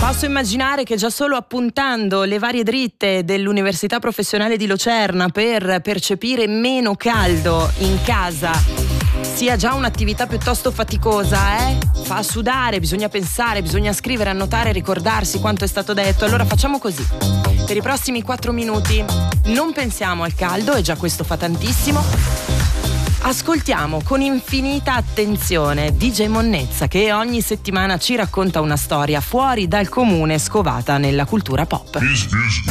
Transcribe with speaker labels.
Speaker 1: Posso immaginare che già solo appuntando le varie dritte dell'Università Professionale di Locerna per percepire meno caldo in casa sia già un'attività piuttosto faticosa, Fa sudare, bisogna pensare, bisogna scrivere, annotare, ricordarsi quanto è stato detto. Allora facciamo così. Per i prossimi 4 minuti non pensiamo al caldo, e già questo fa tantissimo. Ascoltiamo con infinita attenzione DJ Monnezza, che ogni settimana ci racconta una storia fuori dal comune scovata nella cultura pop.